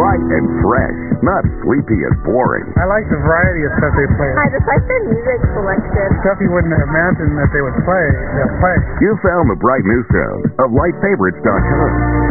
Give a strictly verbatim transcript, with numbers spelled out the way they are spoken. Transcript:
bright and fresh, not sleepy and boring. I like the variety of stuff they play. I just like their music selection. Stuff you wouldn't imagine that they would play, they'll play. You found the bright new sound of light favorites dot com.